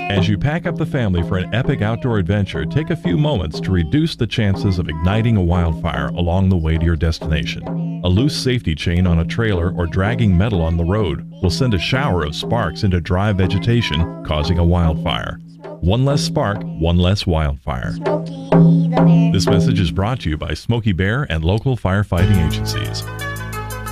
As you pack up the family for an epic outdoor adventure, take a few moments to reduce the chances of igniting a wildfire along the way to your destination. A loose safety chain on a trailer or dragging metal on the road will send a shower of sparks into dry vegetation, causing a wildfire. One less spark, one less wildfire. This message is brought to you by Smokey Bear and local firefighting agencies.